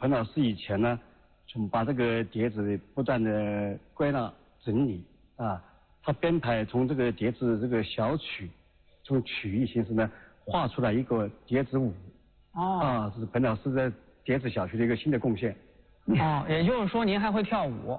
彭老师以前呢，把这个碟子不断的归纳整理啊，他编排从这个碟子这个小曲，从曲艺形式呢画出来一个碟子舞。啊，这是彭老师在碟子小曲的一个新的贡献。 也就是说您还会跳舞。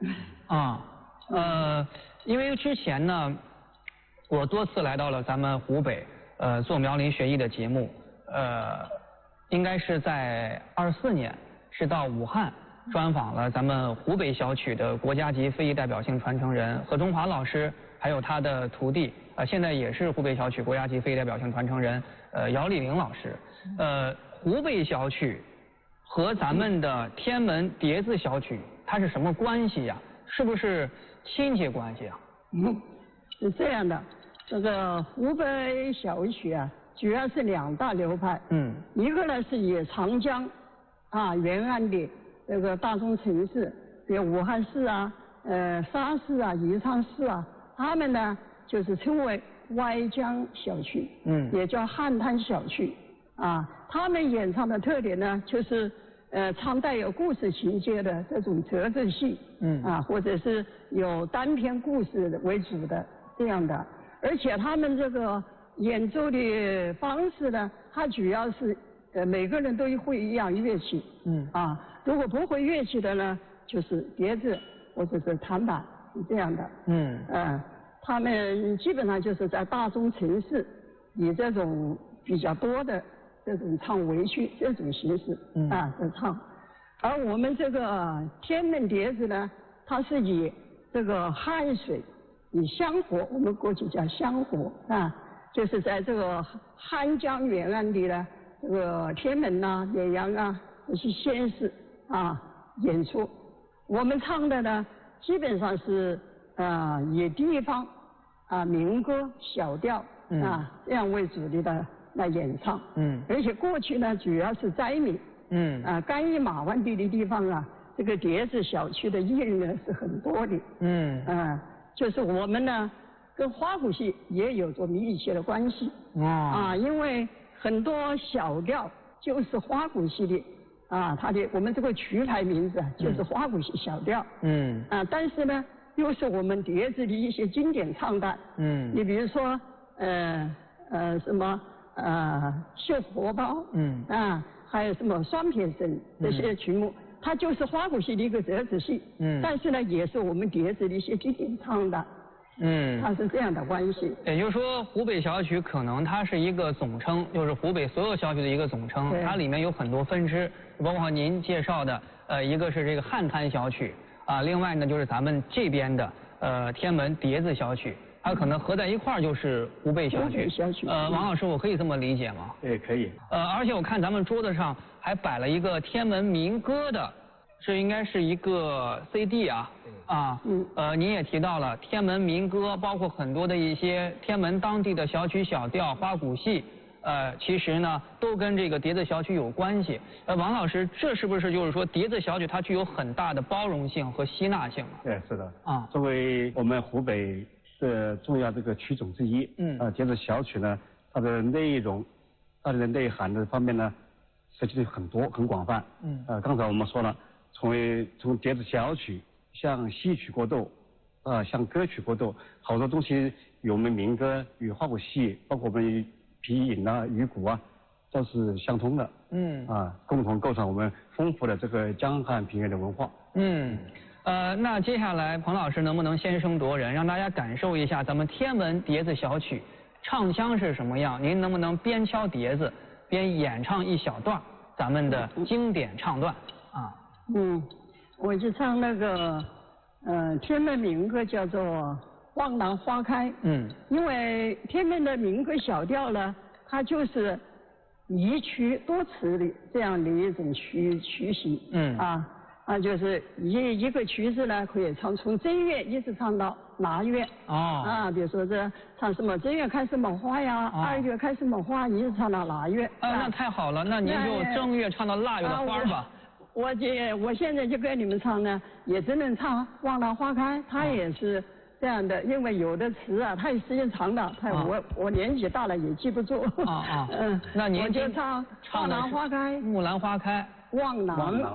因为之前呢，我多次来到了咱们湖北，做苗林学艺的节目，应该是在24年，是到武汉专访了咱们湖北小曲的国家级非遗代表性传承人何中华老师，还有他的徒弟，现在也是湖北小曲国家级非遗代表性传承人，姚丽玲老师。湖北小曲和咱们的天门碟子小曲，它是什么关系呀？是不是亲戚关系啊？ 是这样的，这个湖北小曲啊，主要是2大流派。一个呢是以长江沿岸的这个大中城市，比如武汉市啊、沙市啊、宜昌市啊，他们呢就是称为歪江小曲，也叫汉滩小曲。他们演唱的特点呢，就是唱带有故事情节的这种折子戏，或者是有单篇故事为主的这样的，而且他们这个演奏的方式呢，它主要是每个人都会一样乐器，如果不会乐器的呢，就是碟子或者是弹板是这样的，他们基本上就是在大中城市以这种比较多的这种唱围曲这种形式在唱，而我们这个天门碟子呢，它是以这个汉水，以香火，我们过去叫香火就是在这个汉江沿岸的呢，这个天门啊、荏阳啊这些县市演出。我们唱的呢，基本上是以地方民歌、小调这样为主力的来演唱。而且过去呢，主要是灾民。甘邑马湾地的地方啊，这个碟子小曲的艺人呢是很多的。就是我们呢跟花鼓戏也有着密切的关系。因为很多小调就是花鼓戏的它的我们这个曲牌名字就是花鼓戏小调。但是呢，又是我们碟子的一些经典唱段。你比如说什么绣荷包，还有什么双撇绳这些曲目，它就是花鼓戏的一个折子戏。但是呢，也是我们碟子的一些经典唱段。它是这样的关系。 也就是说，湖北小曲可能它是一个总称，就是湖北所有小曲的一个总称，它里面有很多分支，包括您介绍的一个是这个汉滩小曲另外呢就是咱们这边的天门碟子小曲。它可能合在一块儿就是湖北小曲。王老师，我可以这么理解吗？ 对，可以。 而且我看咱们桌子上还摆了一个天门民歌的，这应该是一个 CD 您也提到了天门民歌，包括很多的一些天门当地的小曲小调、花鼓戏，其实呢都跟这个碟子小曲有关系。王老师，这是不是就是说碟子小曲它具有很大的包容性和吸纳性啊？ 对，是的。作为我们湖北的重要这个曲种之一，碟子小曲呢，它的内容、它的内涵的方面呢，涉及的很多、很广泛。刚才我们说了，从碟子小曲向戏曲过渡，向歌曲过渡，好多东西与我们民歌、与花鼓戏，包括我们皮影鱼鼓都是相通的。共同构成我们丰富的这个江汉平原的文化。 那接下来彭老师能不能先声夺人，让大家感受一下咱们天门碟子小曲唱腔是什么样？您能不能边敲碟子边演唱一小段咱们的经典唱段我就唱那个天门民歌叫做《望兰花开》。因为天门的民歌小调呢，它就是一曲多词的这样的一种曲型。就是一个曲子呢，可以唱从正月一直唱到腊月。比如说这唱什么正月开什么花呀，2月开什么花，一直唱到腊月。 那太好了，那您就正月唱到腊月的花吧。 我现在就跟你们唱呢，也只能唱《望兰花开》，它也是这样的，因为有的词太时间长了，我年纪大了也记不住。 那您我就唱《望兰花开》。 木兰花开， 望兰。